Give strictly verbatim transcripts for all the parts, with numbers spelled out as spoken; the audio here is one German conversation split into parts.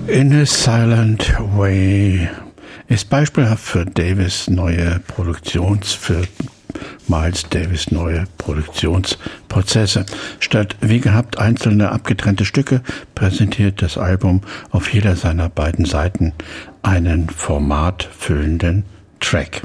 In a Silent Way ist beispielhaft für Davis neue Produktions, für Miles Davis neue Produktionsprozesse. Statt wie gehabt einzelne abgetrennte Stücke präsentiert das Album auf jeder seiner beiden Seiten einen formatfüllenden Track.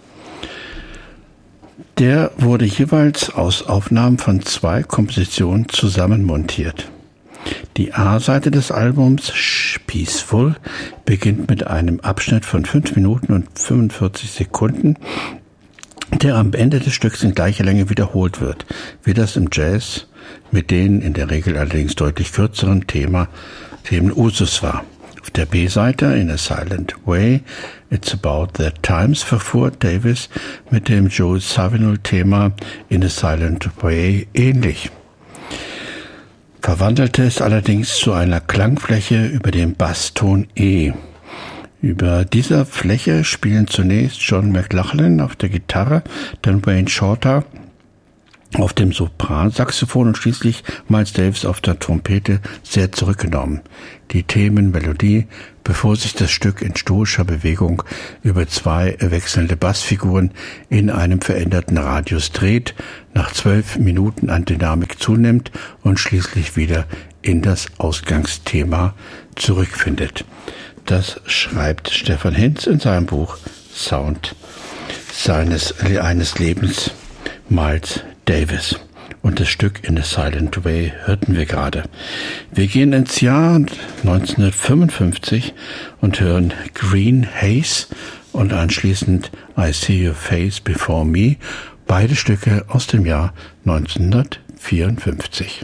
Der wurde jeweils aus Aufnahmen von zwei Kompositionen zusammenmontiert. Die A-Seite des Albums, Peaceful, beginnt mit einem Abschnitt von fünf Minuten und fünfundvierzig Sekunden, der am Ende des Stücks in gleicher Länge wiederholt wird, wie das im Jazz mit den in der Regel allerdings deutlich kürzeren Thema, Themen Usus war. Auf der B-Seite, In a Silent Way, It's About That Times, verfuhr Davis mit dem Joe Zawinul-Thema In a Silent Way ähnlich, verwandelte es allerdings zu einer Klangfläche über dem Basston E. Über dieser Fläche spielen zunächst John McLaughlin auf der Gitarre, dann Wayne Shorter auf dem Sopransaxophon und schließlich Miles Davis auf der Trompete, sehr zurückgenommen. Die Themenmelodie, bevor sich das Stück in stoischer Bewegung über zwei wechselnde Bassfiguren in einem veränderten Radius dreht, nach zwölf Minuten an Dynamik zunimmt und schließlich wieder in das Ausgangsthema zurückfindet. Das schreibt Stefan Hinz in seinem Buch Sound seines eines Lebens, Miles Davis. Und das Stück In a Silent Way hörten wir gerade. Wir gehen ins Jahr neunzehnhundertfünfundfünfzig und hören Green Haze und anschließend I See Your Face Before Me, beide Stücke aus dem Jahr neunzehnhundertvierundfünfzig.